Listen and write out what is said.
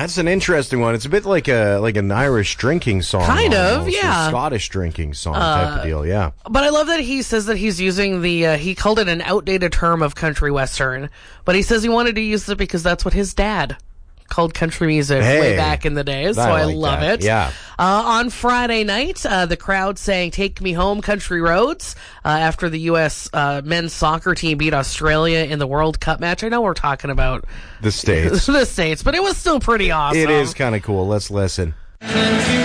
That's an interesting one. It's a bit like an Irish drinking song. Kind of, almost, yeah. A Scottish drinking song type of deal, yeah. But I love that he says that he's using he called it an outdated term of country western, but he says he wanted to use it because that's what his dad called country music way back in the day, so I like love that. it. Yeah. On Friday night, the crowd sang "Take Me Home, Country Roads" after the U.S. Men's soccer team beat Australia in the World Cup match. I know we're talking about The States. the States, but it was still pretty awesome. It is kind of cool. Let's listen.